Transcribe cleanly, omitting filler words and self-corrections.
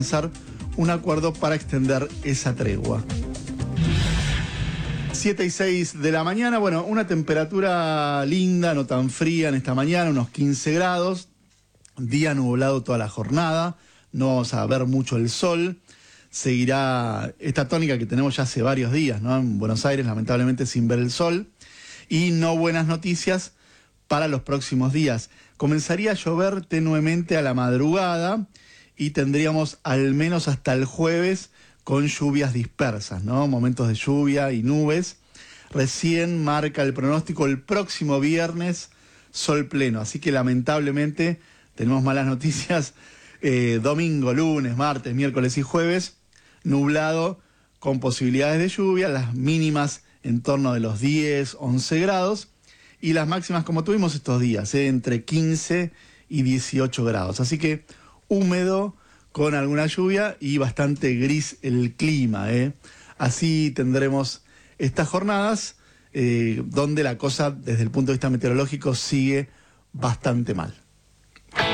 un acuerdo para extender esa tregua. 7:06 de la mañana, bueno, una temperatura linda, no tan fría en esta mañana, unos 15 grados, día nublado toda la jornada, no vamos a ver mucho el sol, seguirá esta tónica que tenemos ya hace varios días, ¿no? En Buenos Aires, lamentablemente sin ver el sol, y no buenas noticias para los próximos días. Comenzaría a llover tenuemente a la madrugada y tendríamos al menos hasta el jueves con lluvias dispersas, ¿no? Momentos de lluvia y nubes. Recién marca el pronóstico el próximo viernes, sol pleno. Así que lamentablemente tenemos malas noticias. Domingo, lunes, martes, miércoles y jueves, nublado con posibilidades de lluvia, las mínimas en torno de los 10, 11 grados y las máximas como tuvimos estos días, entre 15 y 18 grados. Así que húmedo, con alguna lluvia y bastante gris el clima. Así tendremos estas jornadas donde la cosa desde el punto de vista meteorológico sigue bastante mal.